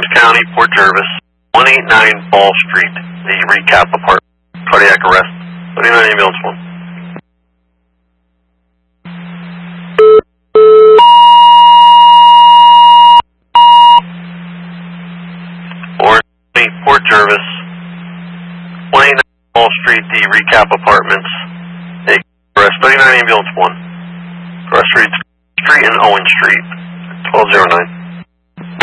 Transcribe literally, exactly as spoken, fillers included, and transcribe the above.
Orange County, Port Jervis, one eighty-nine Ball Street, the recap apartment. Cardiac arrest. thirty-nine ambulance one. Orange County, Port Jervis, one eighty-nine Ball Street, the recap apartments. The arrest. thirty-nine ambulance one. Arrest Street and Owen Street. twelve oh nine.